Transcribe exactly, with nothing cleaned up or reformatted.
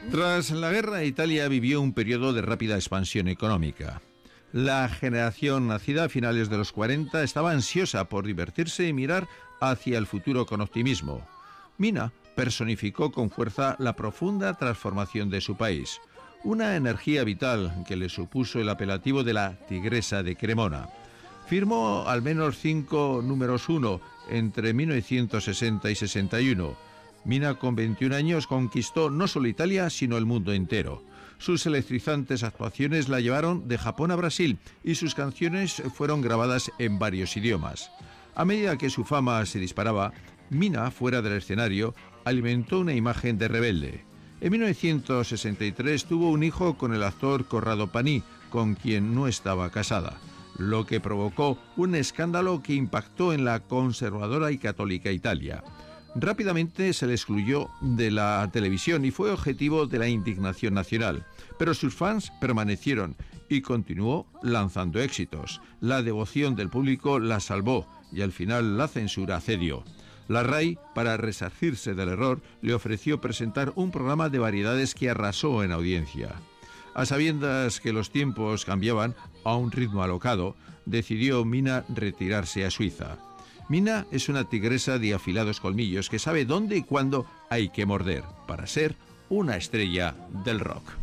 Tras la guerra, Italia vivió un periodo de rápida expansión económica. La generación nacida a finales de los cuarenta estaba ansiosa por divertirse y mirar hacia el futuro con optimismo. Mina personificó con fuerza la profunda transformación de su país, una energía vital que le supuso el apelativo de la Tigresa de Cremona. Firmó al menos cinco números uno entre mil novecientos sesenta y sesenta y uno. Mina, con veintiún años, conquistó no solo Italia, sino el mundo entero. Sus electrizantes actuaciones la llevaron de Japón a Brasil y sus canciones fueron grabadas en varios idiomas. A medida que su fama se disparaba, Mina, fuera del escenario, alimentó una imagen de rebelde. En mil novecientos sesenta y tres tuvo un hijo con el actor Corrado Pani, con quien no estaba casada, lo que provocó un escándalo que impactó en la conservadora y católica Italia. Rápidamente se le excluyó de la televisión y fue objetivo de la indignación nacional, pero sus fans permanecieron y continuó lanzando éxitos. La devoción del público la salvó y al final la censura cedió. La RAI, para resarcirse del error, le ofreció presentar un programa de variedades que arrasó en audiencia. A sabiendas que los tiempos cambiaban a un ritmo alocado, decidió Mina retirarse a Suiza. Mina es una tigresa de afilados colmillos que sabe dónde y cuándo hay que morder para ser una estrella del rock.